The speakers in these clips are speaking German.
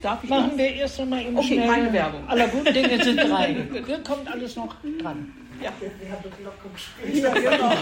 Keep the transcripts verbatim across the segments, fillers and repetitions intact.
Darf ich Machen das? wir erst einmal eben Okay, schnell. keine Werbung. Aller guten Dinge sind drei. Hier kommt alles noch dran. Ja. Wir haben das noch gespielt. Ja, genau.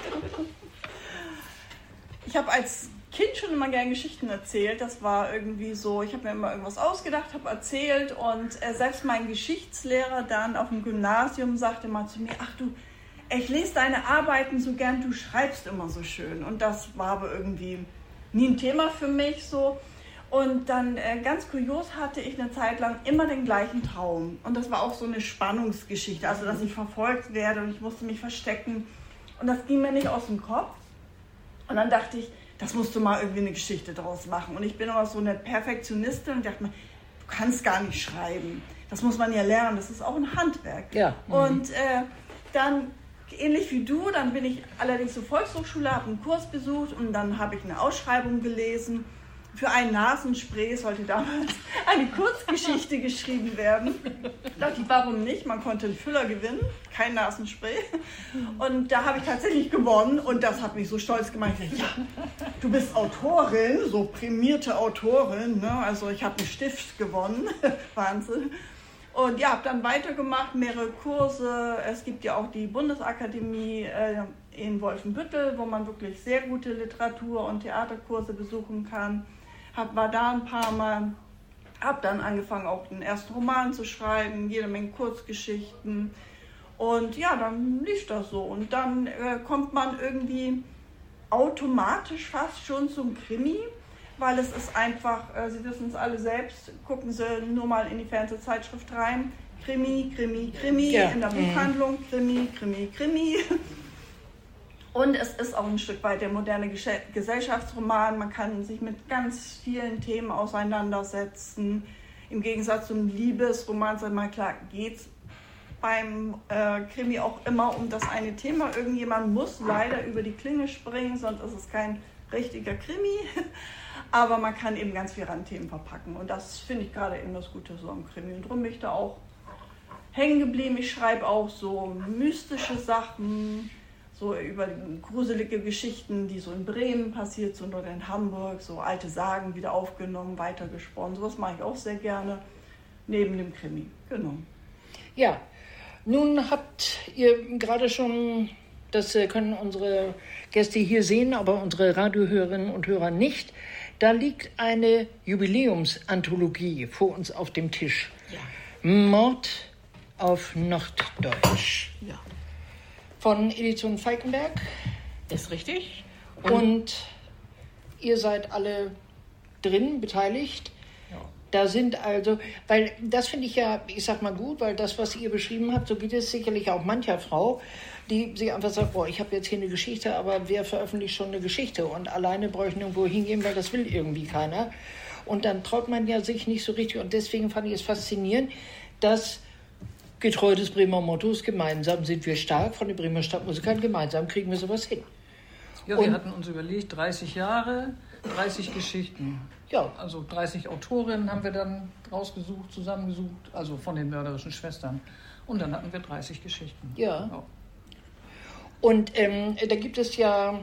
Ich habe als Kind schon immer gerne Geschichten erzählt. Das war irgendwie so, ich habe mir immer irgendwas ausgedacht, habe erzählt und äh, selbst mein Geschichtslehrer dann auf dem Gymnasium sagte mal zu mir, ach du, ich lese deine Arbeiten so gern, du schreibst immer so schön. Und das war aber irgendwie nie ein Thema für mich so. Und dann äh, ganz kurios hatte ich eine Zeit lang immer den gleichen Traum. Und das war auch so eine Spannungsgeschichte, also dass ich verfolgt werde und ich musste mich verstecken. Und das ging mir nicht aus dem Kopf. Und dann dachte ich, das musst du mal irgendwie eine Geschichte draus machen. Und ich bin aber so eine Perfektionistin und dachte mir, du kannst gar nicht schreiben. Das muss man ja lernen, das ist auch ein Handwerk. Ja. Mhm. Und äh, dann, ähnlich wie du, dann bin ich allerdings zur Volkshochschule, habe einen Kurs besucht und dann habe ich eine Ausschreibung gelesen. Für ein Nasenspray sollte damals eine Kurzgeschichte geschrieben werden. Da dachte ich, warum nicht? Man konnte einen Füller gewinnen, kein Nasenspray. Und da habe ich tatsächlich gewonnen und das hat mich so stolz gemacht. Ich dachte, ja, du bist Autorin, so prämierte Autorin. Ne? Also ich habe einen Stift gewonnen, Wahnsinn. Und ja, habe dann weitergemacht, mehrere Kurse. Es gibt ja auch die Bundesakademie äh, in Wolfenbüttel, wo man wirklich sehr gute Literatur- und Theaterkurse besuchen kann. Hab, war da ein paar Mal, habe dann angefangen, auch den ersten Roman zu schreiben, jede Menge Kurzgeschichten. Und ja, dann lief das so. Und dann äh, kommt man irgendwie automatisch fast schon zum Krimi, weil es ist einfach, äh, Sie wissen es alle selbst, gucken Sie nur mal in die Fernsehzeitschrift rein. Krimi, Krimi, Krimi, ja. In der Buchhandlung, Krimi, Krimi, Krimi. Und es ist auch ein Stück weit der moderne Gesellschaftsroman. Man kann sich mit ganz vielen Themen auseinandersetzen. Im Gegensatz zum Liebesroman, sag mal klar, geht es beim äh, Krimi auch immer um das eine Thema. Irgendjemand muss leider über die Klinge springen, sonst ist es kein richtiger Krimi. Aber man kann eben ganz viele Randthemen verpacken. Und das finde ich gerade eben das Gute so am Krimi. Und darum bin ich da auch hängen geblieben. Ich schreibe auch so mystische Sachen, so über gruselige Geschichten, die so in Bremen passiert sind oder in Hamburg, so alte Sagen wieder aufgenommen, weitergesponnen. Sowas mache ich auch sehr gerne, neben dem Krimi. Genau. Ja, nun habt ihr gerade schon, das können unsere Gäste hier sehen, aber unsere Radiohörerinnen und Hörer nicht, da liegt eine Jubiläumsanthologie vor uns auf dem Tisch. Ja. Mord auf Norddeutsch. Ja. Von Edition Falkenberg. Ist richtig. Und, und ihr seid alle drin, beteiligt. Ja. Da sind also, weil das finde ich ja, ich sag mal gut, weil das, was ihr beschrieben habt, so geht es sicherlich auch mancher Frau, die sich einfach sagt, boah, ich habe jetzt hier eine Geschichte, aber wer veröffentlicht schon eine Geschichte? Und alleine brauche ich nirgendwo hingehen, weil das will irgendwie keiner. Und dann traut man ja sich nicht so richtig. Und deswegen fand ich es faszinierend, dass getreu des Bremer Mottos, gemeinsam sind wir stark, von den Bremer Stadtmusikern, gemeinsam kriegen wir sowas hin. Ja, wir und, hatten uns überlegt, dreißig Jahre, dreißig Geschichten. Ja. Also dreißig Autorinnen haben wir dann rausgesucht, zusammengesucht, also von den mörderischen Schwestern. Und dann hatten wir dreißig Geschichten. Ja. ja. Und ähm, da gibt es ja,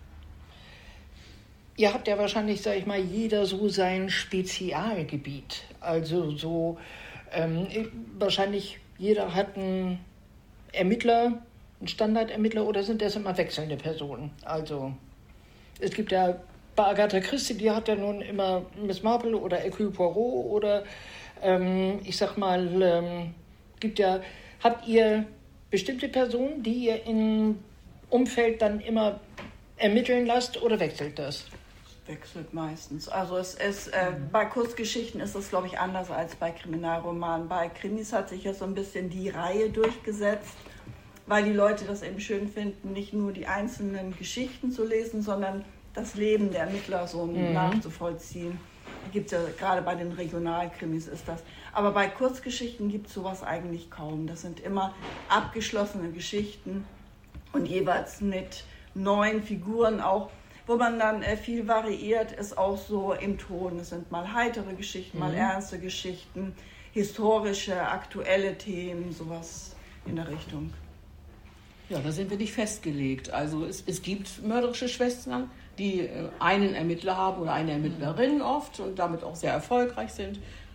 ihr habt ja wahrscheinlich, sag ich mal, jeder so sein Spezialgebiet. Also so, ähm, wahrscheinlich jeder hat einen Ermittler, einen Standardermittler, oder sind das immer wechselnde Personen? Also es gibt ja bei Agatha Christie, die hat ja nun immer Miss Marple oder Hercule Poirot oder ähm, ich sag mal, ähm, gibt ja, habt ihr bestimmte Personen, die ihr im Umfeld dann immer ermitteln lasst oder wechselt das? Wechselt meistens. Also es ist, äh, mhm. bei Kurzgeschichten ist das, glaube ich, anders als bei Kriminalromanen. Bei Krimis hat sich ja so ein bisschen die Reihe durchgesetzt, weil die Leute das eben schön finden, nicht nur die einzelnen Geschichten zu lesen, sondern das Leben der Ermittler so mhm. nachzuvollziehen. Da gibt es ja, gerade bei den Regionalkrimis ist das. Aber bei Kurzgeschichten gibt es sowas eigentlich kaum. Das sind immer abgeschlossene Geschichten und jeweils mit neuen Figuren auch. Wo man dann äh, viel variiert, ist auch so im Ton. Es sind mal heitere Geschichten, mhm. mal ernste Geschichten, historische, aktuelle Themen, sowas in der Richtung. Ja, da sind wir nicht festgelegt. Also es, es gibt mörderische Schwestern, die äh, einen Ermittler haben oder eine Ermittlerin oft und damit auch sehr erfolgreich sind.